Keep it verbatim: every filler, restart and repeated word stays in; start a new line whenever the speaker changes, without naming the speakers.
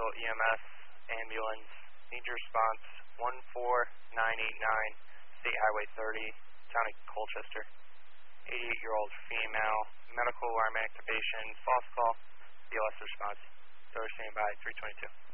Central E M S ambulance, need your response one four nine eight nine, State Highway thirty, Town of Colchester. eighty-eight-year-old female, medical alarm activation, false call, B L S response. So we're standing by three twenty-two.